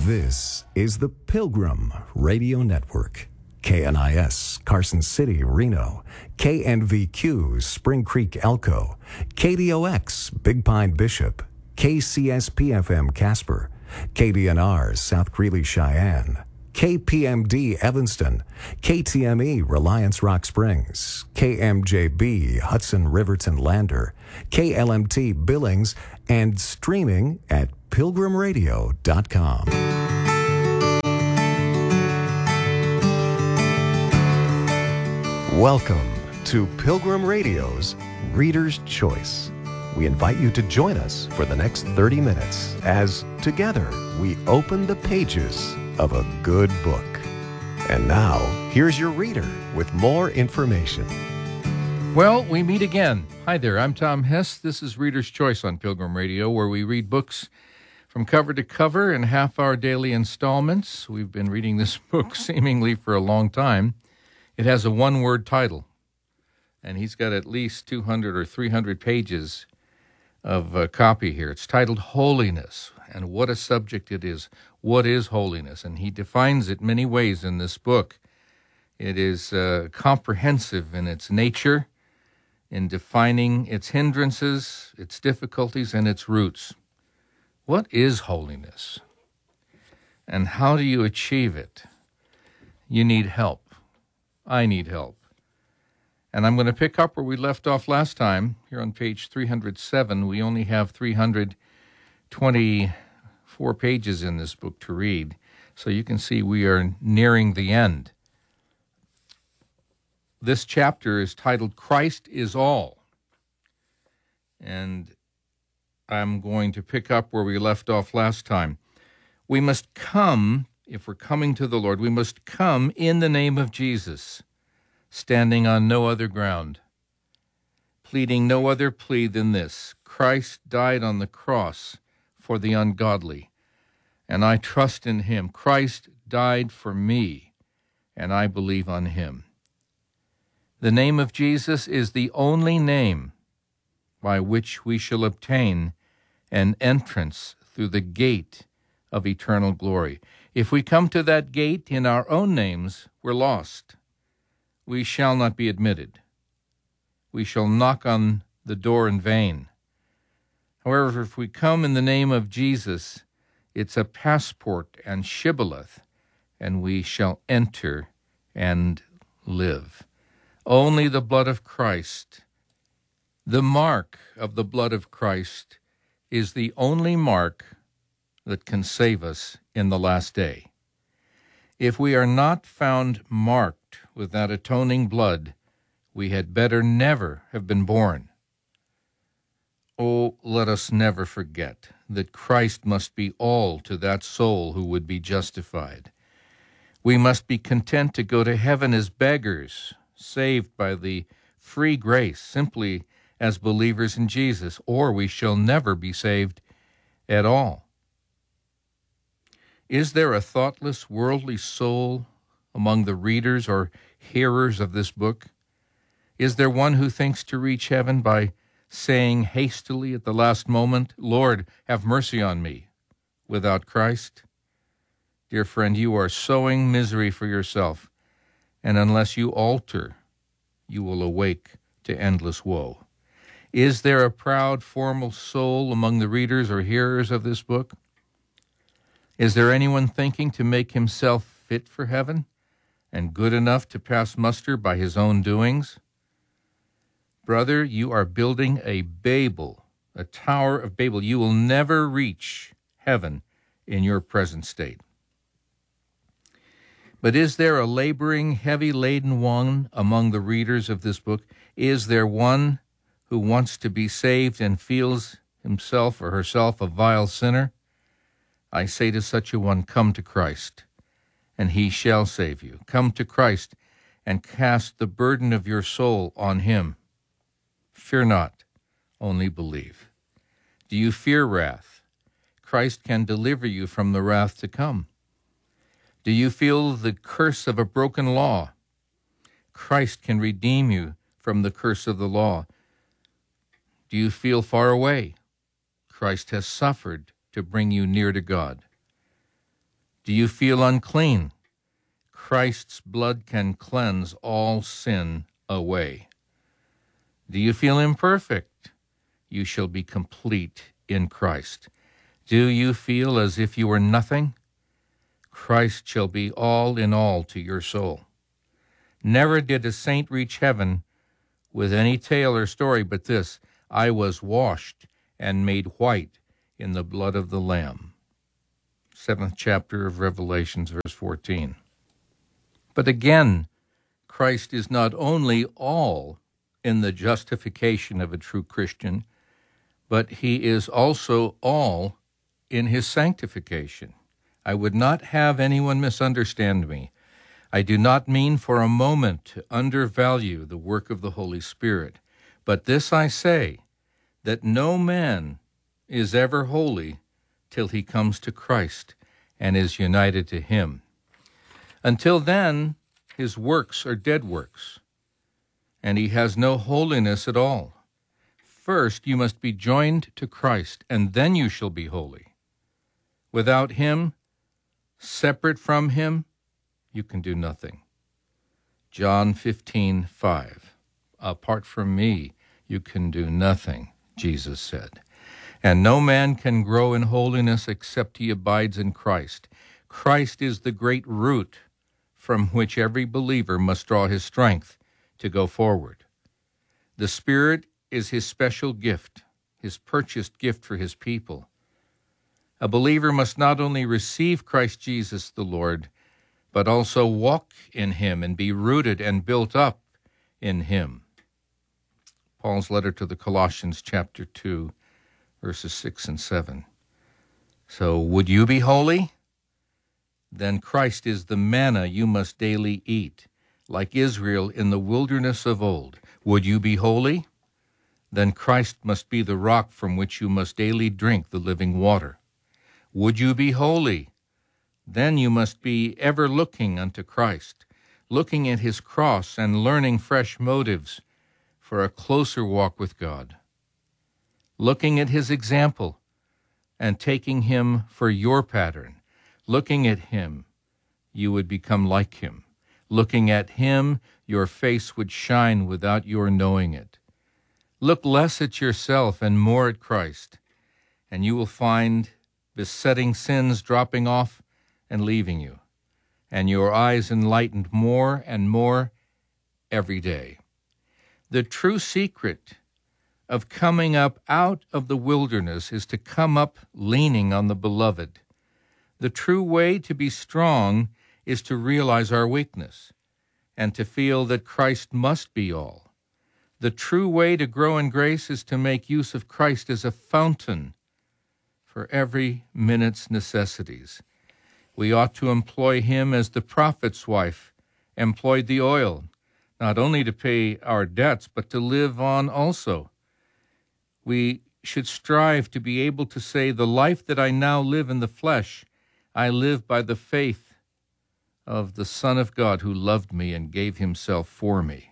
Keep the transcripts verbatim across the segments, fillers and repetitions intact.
This is the Pilgrim Radio Network. K N I S, Carson City, Reno. K N V Q, Spring Creek, Elko. K D O X, Big Pine, Bishop. K C S P F M, Casper. K D N R, South Greeley, Cheyenne. K P M D, Evanston. K T M E, Reliance Rock Springs. K M J B, Hudson, Riverton, Lander. K L M T, Billings, and streaming at pilgrim radio dot com. Welcome to Pilgrim Radio's Reader's Choice. We invite you to join us for the next thirty minutes as together we open the pages of a good book. And now, here's your reader with more information. Well, we meet again. Hi there, I'm Tom Hess. This is Reader's Choice on Pilgrim Radio, where we read books from cover to cover in half-hour daily installments. We've been reading this book seemingly for a long time. It has a one-word title, and he's got at least two hundred or three hundred pages of uh, copy here. It's titled Holiness, and what a subject it is. What is holiness? And he defines it many ways in this book. It is uh, comprehensive in its nature, in defining its hindrances, its difficulties, and its roots. What is holiness? And how do you achieve it? You need help. I need help. And I'm going to pick up where we left off last time, here on page three hundred seven. We only have three hundred twenty-four pages in this book to read, so you can see we are nearing the end. This chapter is titled, Christ is All. And I'm going to pick up where we left off last time. We must come, if we're coming to the Lord, we must come in the name of Jesus, standing on no other ground, pleading no other plea than this: Christ died on the cross for the ungodly, and I trust in him. Christ died for me, and I believe on him. The name of Jesus is the only name by which we shall obtain an entrance through the gate of eternal glory. If we come to that gate in our own names, we're lost. We shall not be admitted. We shall knock on the door in vain. However, if we come in the name of Jesus, it's a passport and shibboleth, and we shall enter and live. Only the blood of Christ, the mark of the blood of Christ, is the only mark that can save us in the last day. If we are not found marked with that atoning blood, we had better never have been born. Oh, let us never forget that Christ must be all to that soul who would be justified. We must be content to go to heaven as beggars, saved by the free grace, simply as believers in Jesus, or we shall never be saved at all. Is there a thoughtless, worldly soul among the readers or hearers of this book? Is there one who thinks to reach heaven by saying hastily at the last moment, Lord, have mercy on me, without Christ? Dear friend, you are sowing misery for yourself, and unless you alter, you will awake to endless woe. Is there a proud, formal soul among the readers or hearers of this book? Is there anyone thinking to make himself fit for heaven and good enough to pass muster by his own doings? Brother, you are building a Babel, a tower of Babel. You will never reach heaven in your present state. But is there a laboring, heavy-laden one among the readers of this book? Is there one who wants to be saved and feels himself or herself a vile sinner? I say to such a one, come to Christ, and he shall save you. Come to Christ and cast the burden of your soul on him. Fear not, only believe. Do you fear wrath? Christ can deliver you from the wrath to come. Do you feel the curse of a broken law? Christ can redeem you from the curse of the law. Do you feel far away? Christ has suffered to bring you near to God. Do you feel unclean? Christ's blood can cleanse all sin away. Do you feel imperfect? You shall be complete in Christ. Do you feel as if you were nothing? Christ shall be all in all to your soul. Never did a saint reach heaven with any tale or story but this: I was washed and made white in the blood of the Lamb. Seventh chapter of Revelations, verse fourteen. But again, Christ is not only all in the justification of a true Christian, but he is also all in his sanctification. I would not have anyone misunderstand me. I do not mean for a moment to undervalue the work of the Holy Spirit, but this I say, that no man is ever holy till he comes to Christ and is united to him. Until then, his works are dead works, and he has no holiness at all. First, you must be joined to Christ, and then you shall be holy. Without him, separate from him, you can do nothing. John fifteen five. Apart from me, you can do nothing, Jesus said. And no man can grow in holiness except he abides in Christ. Christ is the great root from which every believer must draw his strength to go forward. The Spirit is his special gift, his purchased gift for his people. A believer must not only receive Christ Jesus the Lord, but also walk in him and be rooted and built up in him. Paul's letter to the Colossians, chapter two, verses six and seven. So, would you be holy? Then Christ is the manna you must daily eat, like Israel in the wilderness of old. Would you be holy? Then Christ must be the rock from which you must daily drink the living water. Would you be holy? Then you must be ever looking unto Christ, looking at his cross and learning fresh motives for a closer walk with God, looking at his example and taking him for your pattern. Looking at him, you would become like him. Looking at him, your face would shine without your knowing it. Look less at yourself and more at Christ, and you will find besetting sins dropping off and leaving you, and your eyes enlightened more and more every day. The true secret of coming up out of the wilderness is to come up leaning on the beloved. The true way to be strong is to realize our weakness and to feel that Christ must be all. The true way to grow in grace is to make use of Christ as a fountain for every minute's necessities. We ought to employ him as the prophet's wife employed the oil, not only to pay our debts, but to live on also. We should strive to be able to say, the life that I now live in the flesh, I live by the faith of the Son of God who loved me and gave himself for me.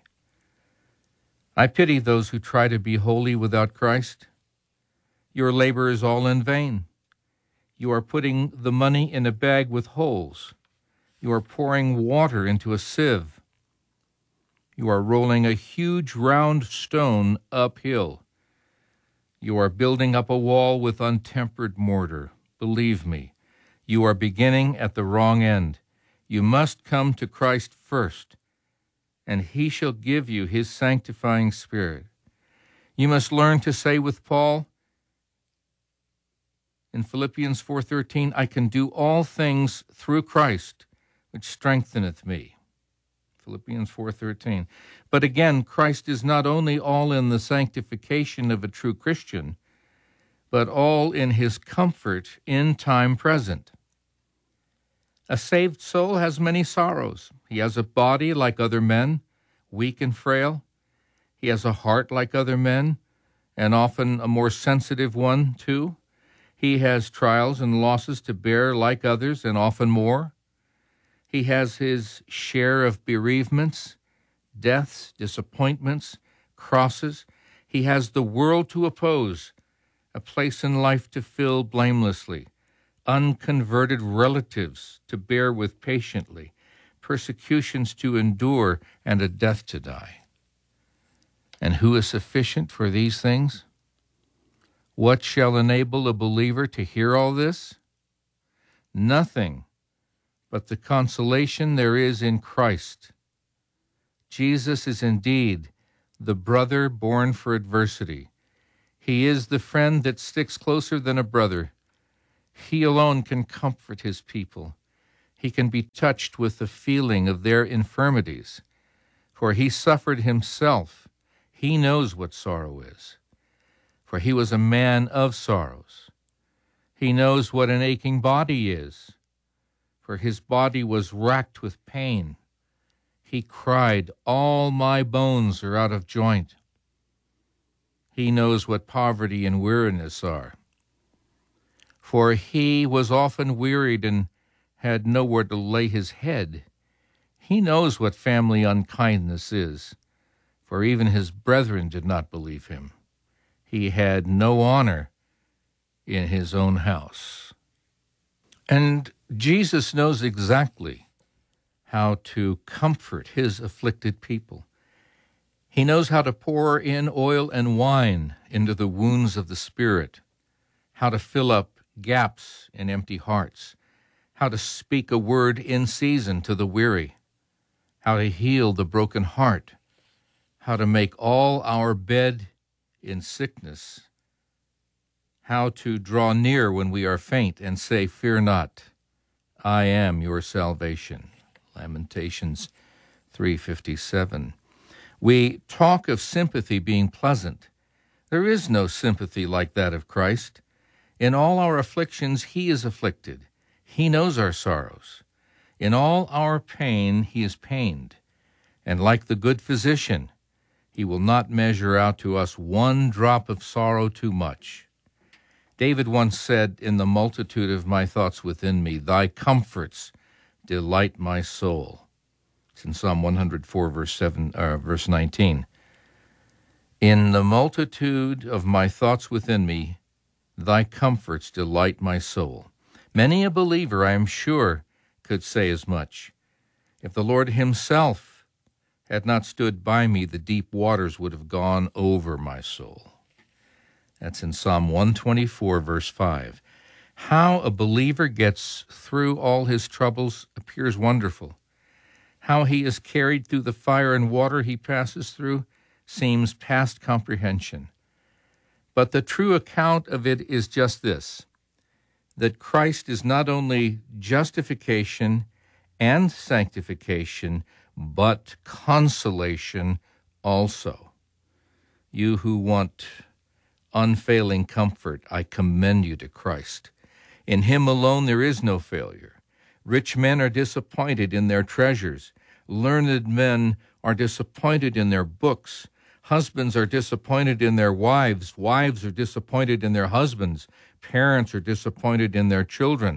I pity those who try to be holy without Christ. Your labor is all in vain. You are putting the money in a bag with holes. You are pouring water into a sieve. You are rolling a huge round stone uphill. You are building up a wall with untempered mortar. Believe me, you are beginning at the wrong end. You must come to Christ first, and he shall give you his sanctifying Spirit. You must learn to say with Paul in Philippians four thirteen, I can do all things through Christ, which strengtheneth me. Philippians four thirteen. But again, Christ is not only all in the sanctification of a true Christian, but all in his comfort in time present. A saved soul has many sorrows. He has a body like other men, weak and frail. He has a heart like other men, and often a more sensitive one, too. He has trials and losses to bear like others, and often more. He has his share of bereavements, deaths, disappointments, crosses. He has the world to oppose, a place in life to fill blamelessly, unconverted relatives to bear with patiently, persecutions to endure, and a death to die. And who is sufficient for these things? What shall enable a believer to hear all this? Nothing but the consolation there is in Christ. Jesus is indeed the brother born for adversity. He is the friend that sticks closer than a brother. He alone can comfort his people. He can be touched with the feeling of their infirmities, for he suffered himself. He knows what sorrow is, for he was a man of sorrows. He knows what an aching body is, for his body was racked with pain. He cried, "All my bones are out of joint." He knows what poverty and weariness are, for he was often wearied and had nowhere to lay his head. He knows what family unkindness is, for even his brethren did not believe him. He had no honor in his own house. And Jesus knows exactly how to comfort his afflicted people. He knows how to pour in oil and wine into the wounds of the Spirit, how to fill up gaps in empty hearts, how to speak a word in season to the weary, how to heal the broken heart, how to make all our bed in sickness, how to draw near when we are faint and say, "Fear not, I am your salvation." Lamentations three fifty-seven. We talk of sympathy being pleasant. There is no sympathy like that of Christ. In all our afflictions, he is afflicted. He knows our sorrows. In all our pain, he is pained. And like the good physician, he will not measure out to us one drop of sorrow too much. David once said, "In the multitude of my thoughts within me, thy comforts delight my soul." It's in Psalm one hundred four, verse seven, uh, verse nineteen. "In the multitude of my thoughts within me, thy comforts delight my soul." Many a believer, I am sure, could say as much. If the Lord himself had not stood by me, the deep waters would have gone over my soul. That's in Psalm one twenty-four, verse five. How a believer gets through all his troubles appears wonderful. How he is carried through the fire and water he passes through seems past comprehension. But the true account of it is just this, that Christ is not only justification and sanctification, but consolation also. You who want unfailing comfort, I commend you to Christ. In him alone there is no failure. Rich men are disappointed in their treasures. Learned men are disappointed in their books. Husbands are disappointed in their wives. Wives are disappointed in their husbands. Parents are disappointed in their children.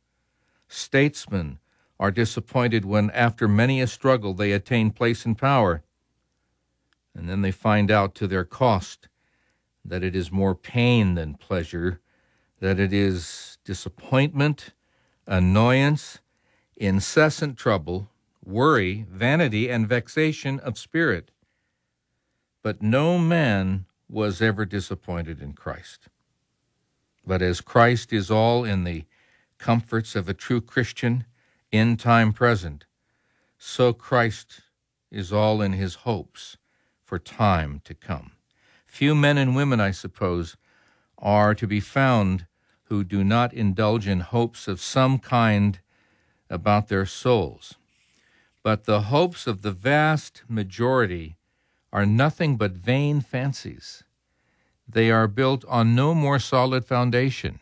Statesmen are disappointed when, after many a struggle, they attain place and power. And then they find out to their cost that it is more pain than pleasure, that it is disappointment, annoyance, incessant trouble, worry, vanity, and vexation of spirit. But no man was ever disappointed in Christ. But as Christ is all in the comforts of a true Christian in time present, so Christ is all in his hopes for time to come. Few men and women, I suppose, are to be found who do not indulge in hopes of some kind about their souls. But the hopes of the vast majority are nothing but vain fancies. They are built on no more solid foundation.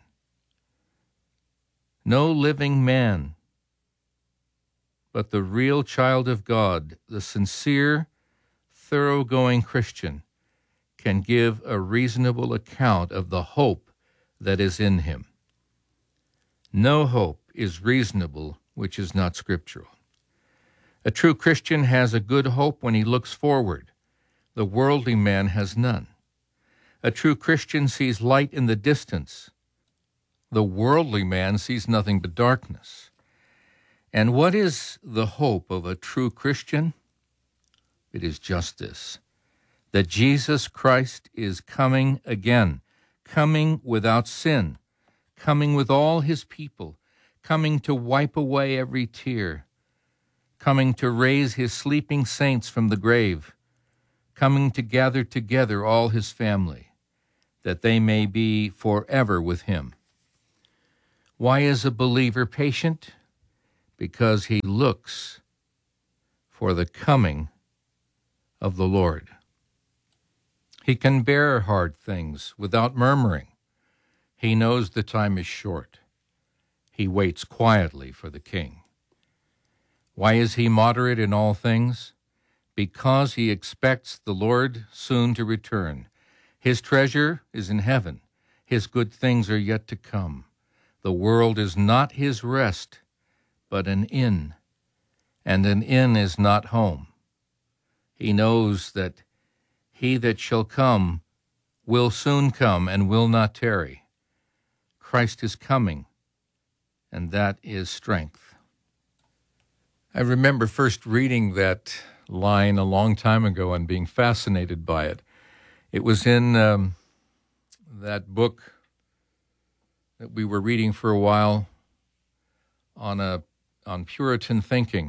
No living man, but the real child of God, the sincere, thoroughgoing Christian, can give a reasonable account of the hope that is in him. No hope is reasonable which is not scriptural. A true Christian has a good hope when he looks forward. The worldly man has none. A true Christian sees light in the distance. The worldly man sees nothing but darkness. And what is the hope of a true Christian? It is just this, that Jesus Christ is coming again, coming without sin, coming with all his people, coming to wipe away every tear, coming to raise his sleeping saints from the grave, coming to gather together all his family, that they may be forever with him. Why is a believer patient? Because he looks for the coming of the Lord. He can bear hard things without murmuring. He knows the time is short. He waits quietly for the King. Why is he moderate in all things? Because he expects the Lord soon to return. His treasure is in heaven. His good things are yet to come. The world is not his rest, but an inn, and an inn is not home. He knows that he that shall come will soon come and will not tarry. Christ is coming, and that is strength. I remember first reading that line a long time ago and being fascinated by it. It was in um, that book that we were reading for a while on a on Puritan thinking,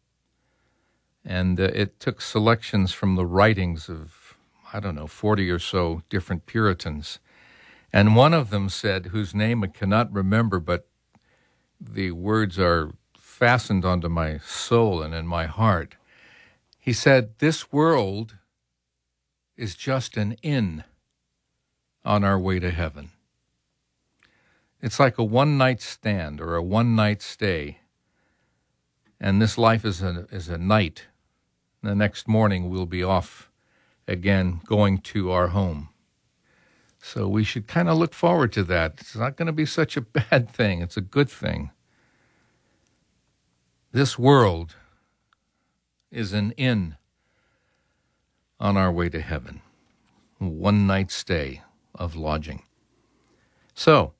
and uh, it took selections from the writings of, I don't know, forty or so different Puritans, and one of them said, whose name I cannot remember, but the words are fastened onto my soul and in my heart. He said, "This world is just an inn on our way to heaven." It's like a one-night stand or a one-night stay. And this life is a, is a night. The next morning we'll be off again, going to our home. So we should kind of look forward to that. It's not going to be such a bad thing. It's a good thing. This world is an inn on our way to heaven. A one-night stay of lodging. So,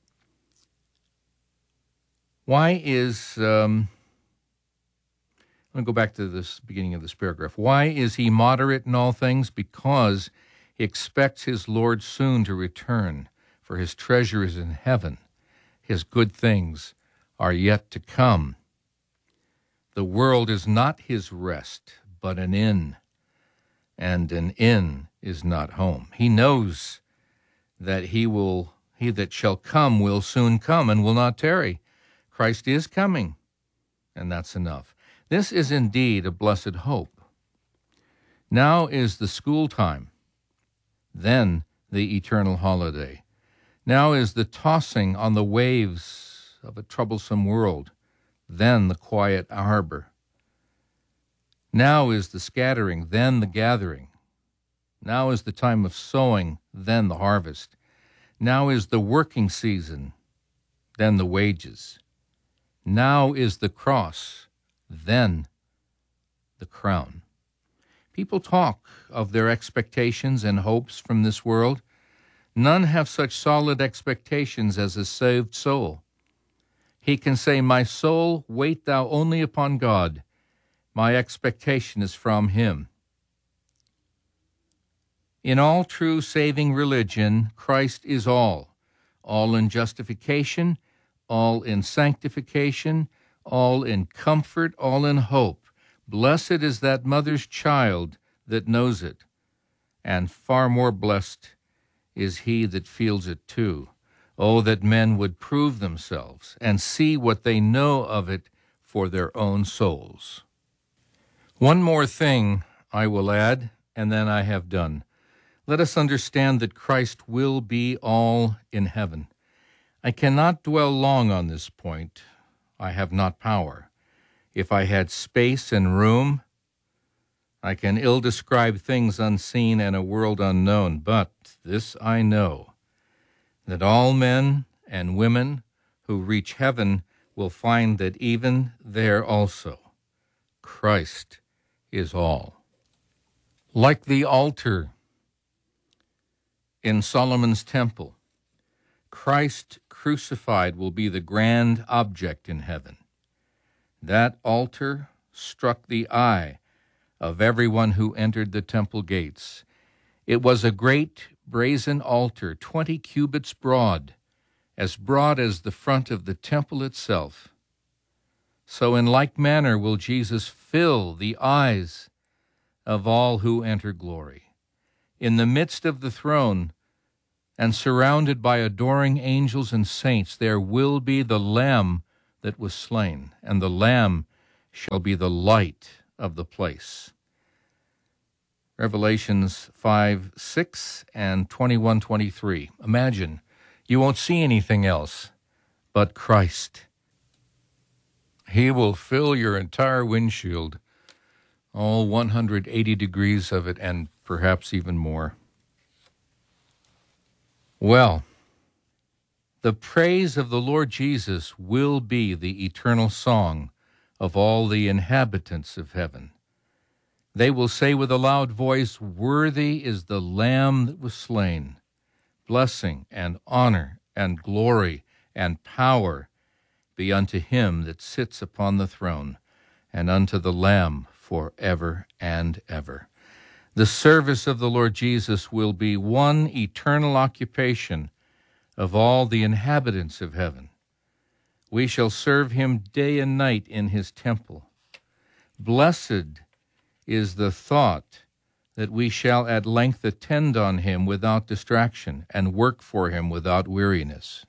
why is, um, I'm going to go back to this beginning of this paragraph. Why is he moderate in all things? Because he expects his Lord soon to return, for his treasure is in heaven. His good things are yet to come. The world is not his rest, but an inn, and an inn is not home. He knows that he will, he that shall come will soon come and will not tarry. Christ is coming, and that's enough. This is indeed a blessed hope. Now is the school time, then the eternal holiday. Now is the tossing on the waves of a troublesome world, then the quiet harbor. Now is the scattering, then the gathering. Now is the time of sowing, then the harvest. Now is the working season, then the wages. Now is the cross, then the crown. People talk of their expectations and hopes from this world. None have such solid expectations as a saved soul. He can say, "My soul, wait thou only upon God. My expectation is from him." In all true saving religion, Christ is all, all in justification, all in sanctification, all in comfort, all in hope. Blessed is that mother's child that knows it, and far more blessed is he that feels it too. Oh, that men would prove themselves and see what they know of it for their own souls. One more thing I will add, and then I have done. Let us understand that Christ will be all in heaven. I cannot dwell long on this point. I have not power. If I had space and room, I can ill describe things unseen and a world unknown, but this I know, that all men and women who reach heaven will find that even there also, Christ is all. Like the altar in Solomon's temple, Christ crucified will be the grand object in heaven. That altar struck the eye of everyone who entered the temple gates. It was a great brazen altar, twenty cubits broad, as broad as the front of the temple itself. So in like manner will Jesus fill the eyes of all who enter glory. In the midst of the throne, and surrounded by adoring angels and saints, there will be the Lamb that was slain, and the Lamb shall be the light of the place. Revelations five, six, and twenty-one, twenty-three. Imagine, you won't see anything else but Christ. He will fill your entire windshield, all one hundred eighty degrees of it, and perhaps even more. Well, the praise of the Lord Jesus will be the eternal song of all the inhabitants of heaven. They will say with a loud voice, "Worthy is the Lamb that was slain. Blessing and honor and glory and power be unto him that sits upon the throne, and unto the Lamb forever and ever." The service of the Lord Jesus will be one eternal occupation of all the inhabitants of heaven. We shall serve him day and night in his temple. Blessed is the thought that we shall at length attend on him without distraction and work for him without weariness.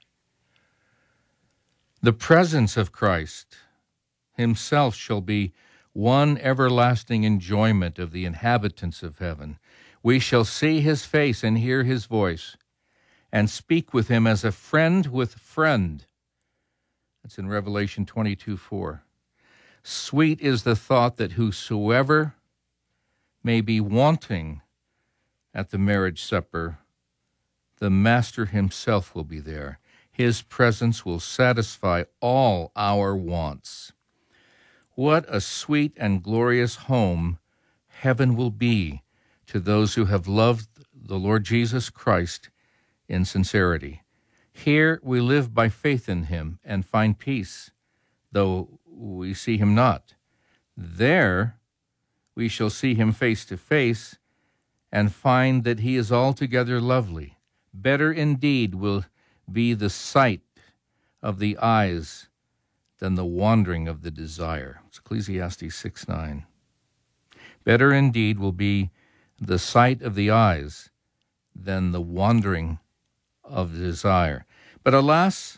The presence of Christ himself shall be one everlasting enjoyment of the inhabitants of heaven. We shall see his face and hear his voice, and speak with him as a friend with friend. That's in Revelation twenty-two, four. Sweet is the thought that whosoever may be wanting at the marriage supper, the Master himself will be there. His presence will satisfy all our wants. What a sweet and glorious home heaven will be to those who have loved the Lord Jesus Christ in sincerity. Here we live by faith in him and find peace, though we see him not. There we shall see him face to face and find that he is altogether lovely. Better indeed will be the sight of the eyes than the wandering of the desire. It's Ecclesiastes six, nine. Better indeed will be the sight of the eyes than the wandering of the desire. But alas,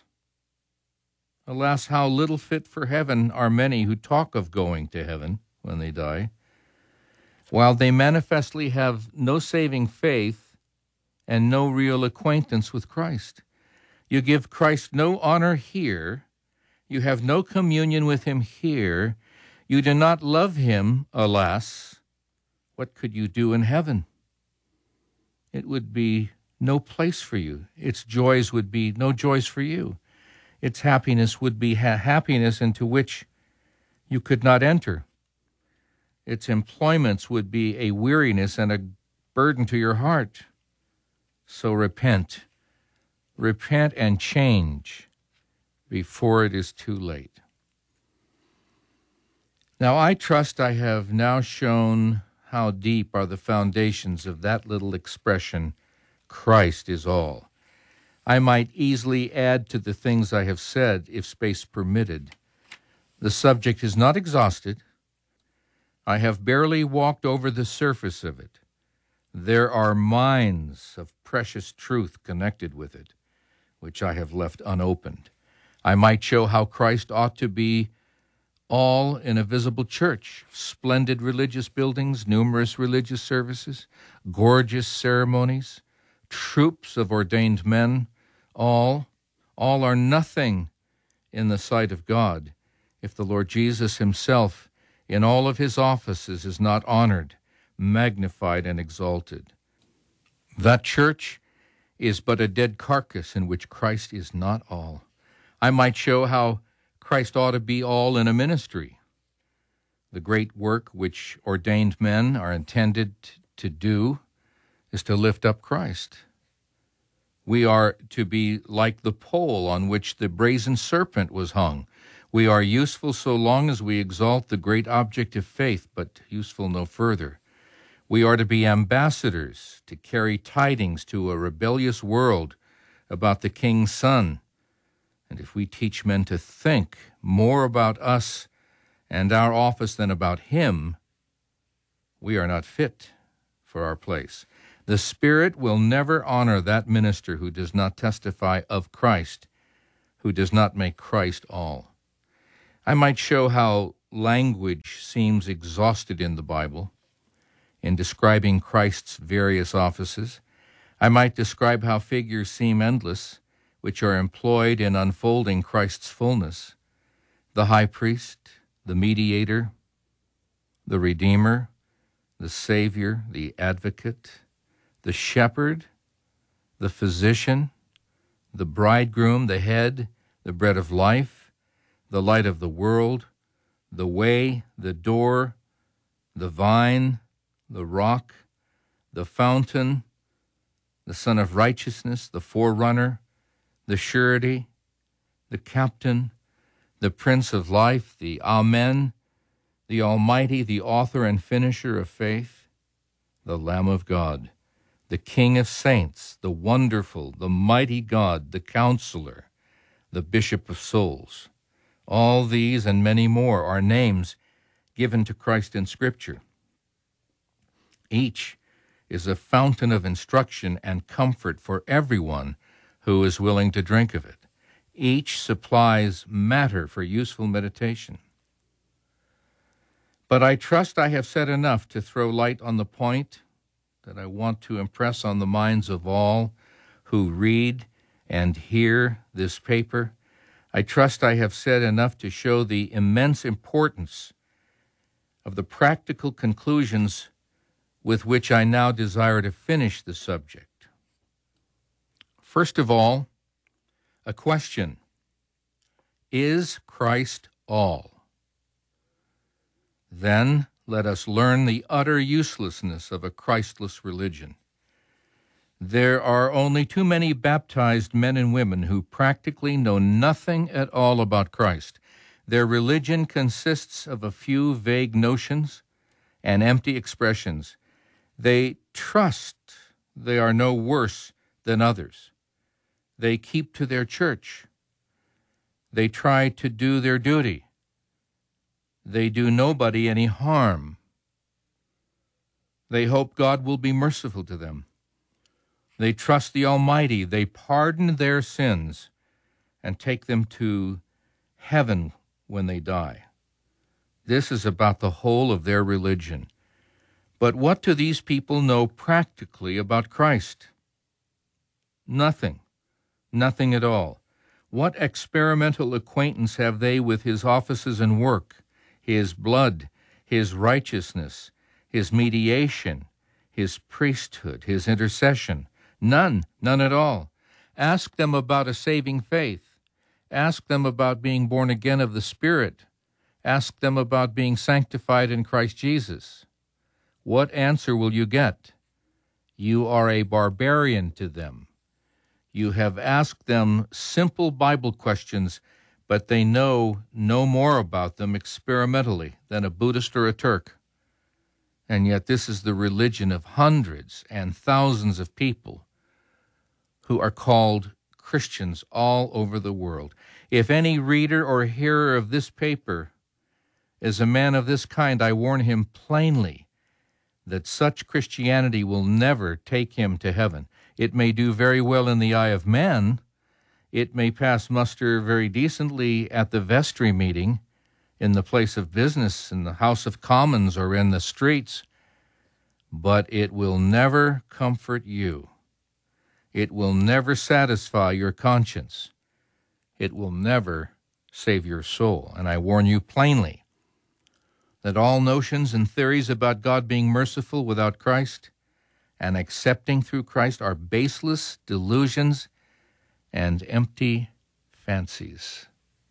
alas, how little fit for heaven are many who talk of going to heaven when they die, while they manifestly have no saving faith and no real acquaintance with Christ. You give Christ no honor here. You have no communion with him here. You do not love him, alas. What could you do in heaven? It would be no place for you. Its joys would be no joys for you. Its happiness would be ha- happiness into which you could not enter. Its employments would be a weariness and a burden to your heart. So repent. Repent and change before it is too late. Now, I trust I have now shown how deep are the foundations of that little expression, Christ is all. I might easily add to the things I have said if space permitted. The subject is not exhausted. I have barely walked over the surface of it. There are mines of precious truth connected with it, which I have left unopened. I might show how Christ ought to be all in a visible church, splendid religious buildings, numerous religious services, gorgeous ceremonies, troops of ordained men, all, all are nothing in the sight of God if the Lord Jesus himself in all of his offices is not honored, magnified, and exalted. That church is but a dead carcass in which Christ is not all. I might show how Christ ought to be all in a ministry. The great work which ordained men are intended to do is to lift up Christ. We are to be like the pole on which the brazen serpent was hung. We are useful so long as we exalt the great object of faith, but useful no further. We are to be ambassadors, to carry tidings to a rebellious world about the King's Son. And if we teach men to think more about us and our office than about him, we are not fit for our place. The Spirit will never honor that minister who does not testify of Christ, who does not make Christ all. I might show how language seems exhausted in the Bible in describing Christ's various offices. I might describe how figures seem endless, which are employed in unfolding Christ's fullness: the high priest, the mediator, the Redeemer, the Savior, the advocate, the shepherd, the physician, the bridegroom, the head, the bread of life, the light of the world, the way, the door, the vine, the rock, the fountain, the Son of Righteousness, the forerunner, the surety, the captain, the Prince of Life, the Amen, the Almighty, the author and finisher of faith, the Lamb of God, the King of saints, the wonderful, the mighty God, the Counselor, the Bishop of souls. All these and many more are names given to Christ in Scripture. Each is a fountain of instruction and comfort for everyone who is willing to drink of it. Each supplies matter for useful meditation. But I trust I have said enough to throw light on the point that I want to impress on the minds of all who read and hear this paper. I trust I have said enough to show the immense importance of the practical conclusions with which I now desire to finish the subject. First of all, a question: is Christ all? Then let us learn the utter uselessness of a Christless religion. There are only too many baptized men and women who practically know nothing at all about Christ. Their religion consists of a few vague notions and empty expressions. They trust they are no worse than others. They keep to their church. They try to do their duty. They do nobody any harm. They hope God will be merciful to them. They trust the Almighty. They pardon their sins and take them to heaven when they die. This is about the whole of their religion. But what do these people know practically about Christ? Nothing. Nothing at all. What experimental acquaintance have they with his offices and work, his blood, his righteousness, his mediation, his priesthood, his intercession? None, none at all. Ask them about a saving faith. Ask them about being born again of the Spirit. Ask them about being sanctified in Christ Jesus. What answer will you get? You are a barbarian to them. You have asked them simple Bible questions, but they know no more about them experimentally than a Buddhist or a Turk. And yet this is the religion of hundreds and thousands of people who are called Christians all over the world. If any reader or hearer of this paper is a man of this kind, I warn him plainly that such Christianity will never take him to heaven. It may do very well in the eye of man. It may pass muster very decently at the vestry meeting, in the place of business, in the House of Commons, or in the streets. But it will never comfort you. It will never satisfy your conscience. It will never save your soul. And I warn you plainly that all notions and theories about God being merciful without Christ and accepting through Christ are baseless delusions and empty fancies.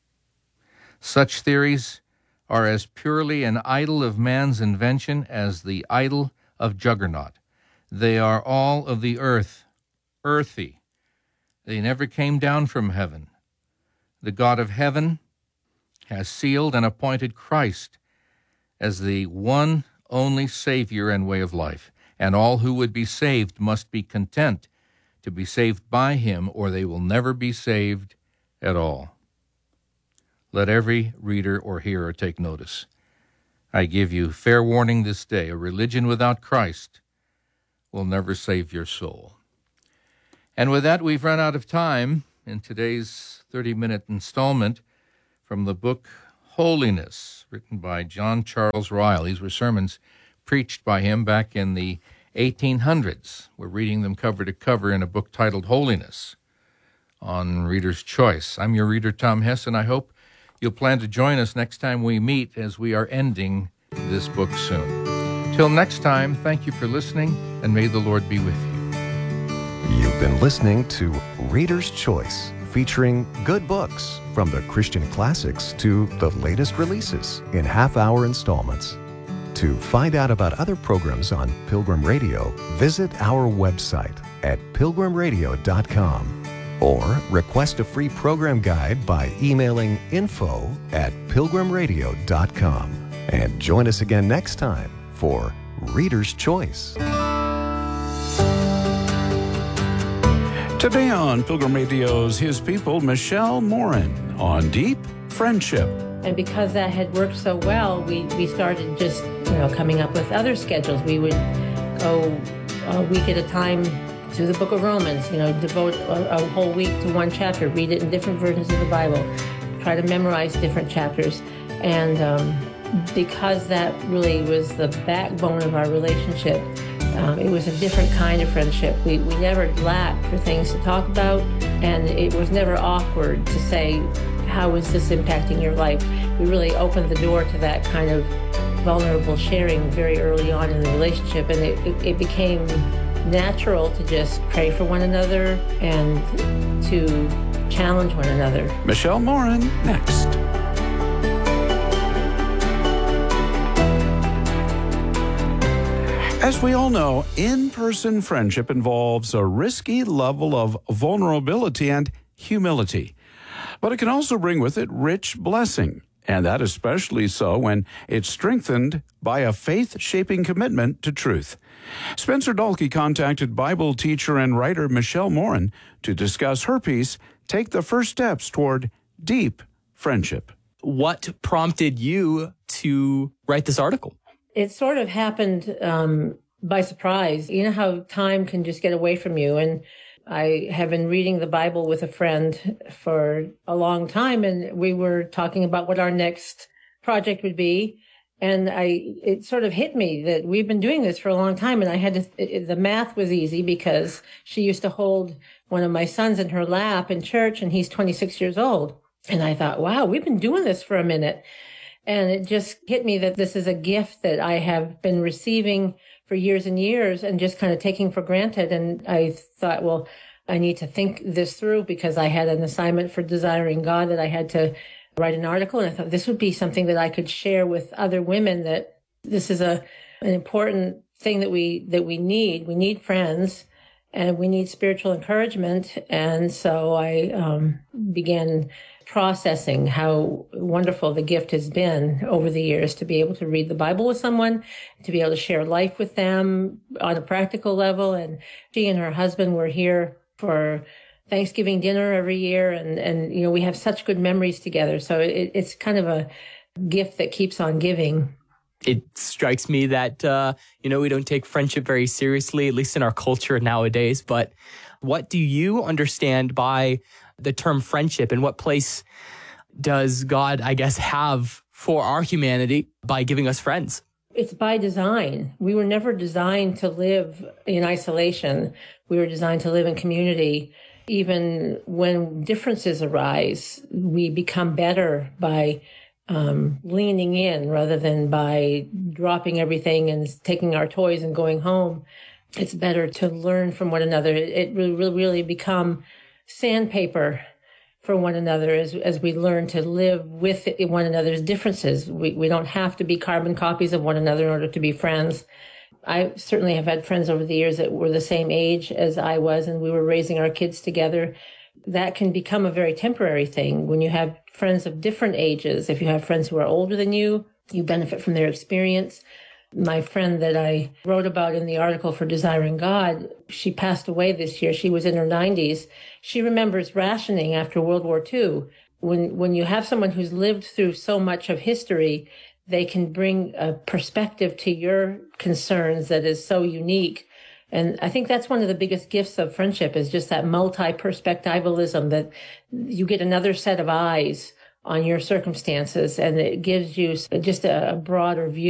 Such theories are as purely an idol of man's invention as the idol of Juggernaut. They are all of the earth, earthy, They never came down from heaven. The God of heaven has sealed and appointed Christ as the one only Savior and way of life, and all who would be saved must be content to be saved by him, or they will never be saved at all. Let every reader or hearer take notice. I give you fair warning this day, a religion without Christ will never save your soul. And with that, we've run out of time in today's thirty-minute installment from the book Holiness, written by John Charles Ryle. These were sermons preached by him back in the eighteen hundreds. We're reading them cover to cover in a book titled Holiness on Reader's Choice. I'm your reader, Tom Hess, and I hope you'll plan to join us next time we meet as we are ending this book soon. Till next time, thank you for listening, and may the Lord be with you. You've been listening to Reader's Choice, featuring good books from the Christian classics to the latest releases in half-hour installments. To find out about other programs on Pilgrim Radio, visit our website at pilgrim radio dot com or request a free program guide by emailing info at pilgrim radio dot com. And join us again next time for Reader's Choice. Today on Pilgrim Radio's His People, Michelle Morin on deep friendship. And because that had worked so well, we, we started just, you know, coming up with other schedules. We would go a week at a time to the book of Romans, you know, devote a, a whole week to one chapter, read it in different versions of the Bible, try to memorize different chapters. And um, because that really was the backbone of our relationship, Um, it was a different kind of friendship. We, we never lacked for things to talk about, and it was never awkward to say, how is this impacting your life? We really opened the door to that kind of vulnerable sharing very early on in the relationship, and it, it, it became natural to just pray for one another and to challenge one another. Michelle Morin, next. As we all know, in-person friendship involves a risky level of vulnerability and humility. But it can also bring with it rich blessing, and that especially so when it's strengthened by a faith-shaping commitment to truth. Spencer Dalkey contacted Bible teacher and writer Michelle Morin to discuss her piece, Take the First Steps Toward Deep Friendship. What prompted you to write this article? It sort of happened um, by surprise. You know how time can just get away from you. And I have been reading the Bible with a friend for a long time, and we were talking about what our next project would be. And I, it sort of hit me that we've been doing this for a long time. And I had to, it, the math was easy because she used to hold one of my sons in her lap in church, and he's twenty-six years old. And I thought, wow, we've been doing this for a minute. And it just hit me that this is a gift that I have been receiving for years and years and just kind of taking for granted. And I thought, well, I need to think this through because I had an assignment for Desiring God that I had to write an article. And I thought this would be something that I could share with other women, that this is a an important thing that we that we need. We need friends and we need spiritual encouragement. And so I um, began processing how wonderful the gift has been over the years to be able to read the Bible with someone, to be able to share life with them on a practical level. And she and her husband were here for Thanksgiving dinner every year. And, and you know, we have such good memories together. So it, it's kind of a gift that keeps on giving. It strikes me that, uh, you know, we don't take friendship very seriously, at least in our culture nowadays. But what do you understand by the term friendship, and what place does God, I guess, have for our humanity by giving us friends? It's by design. We were never designed to live in isolation. We were designed to live in community. Even when differences arise, we become better by um, leaning in rather than by dropping everything and taking our toys and going home. It's better to learn from one another. It will really become sandpaper for one another as as we learn to live with one another's differences. We we don't have to be carbon copies of one another in order to be friends. I certainly have had friends over the years that were the same age as I was, and we were raising our kids together. that can become a very temporary thing when you have friends of different ages. If you have friends who are older than you, you benefit from their experience. My friend that I wrote about in the article for Desiring God, she passed away this year. She was in her nineties. She remembers rationing after World War Two. When, when you have someone who's lived through so much of history, they can bring a perspective to your concerns that is so unique. And I think that's one of the biggest gifts of friendship, is just that multi-perspectivalism, that you get another set of eyes on your circumstances, and it gives you just a broader view.